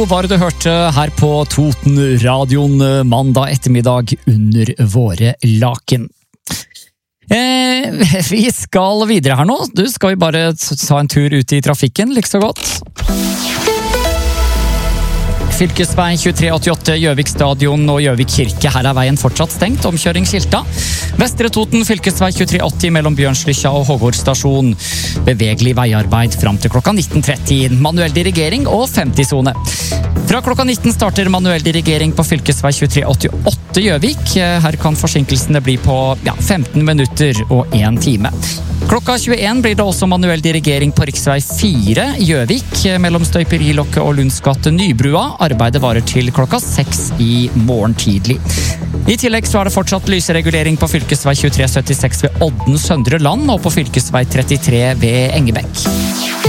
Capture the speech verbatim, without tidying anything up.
Hva var det du hørte her på Toten-radioen mandag ettermiddag under våre laken? Eh, vi skal videre her nå. Du skal jo bare ta en tur ut i trafikken, like så godt. Fylkesvei tjuetre åttiåtte, Gjøvik stadion og Gjøvik kirke. Her er veien fortsatt stengt, omkjøringsskilta. Vestre Toten, fylkesvei tjuetre åtti mellom Bjørnslykja og Hågård stasjon. Bevegelig veiarbeid fram til klokka nitten tretti. Manuell dirigering og femti-sone. Fra klokka nitten starter manuell dirigering på fylkesvei tjuetre åttiåtte Gjøvik. Her kan forsinkelsene bli på ja, femten minutter og en time. Klokka tjueen blir det også manuell dirigering på riksvei fire Gjøvik mellom Støyperilokket og Lundsgate Nybrua. Arbeidet varer til klokka seks i morgen tidlig. I tillegg så er det fortsatt lysregulering på fylkesvei tjuetre syttiseks ved Odden Søndre Land og på fylkesvei trettitre ved Engebekk.